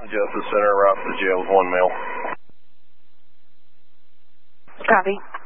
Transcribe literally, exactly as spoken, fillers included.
Justice Center, route to the jail with one male. Copy.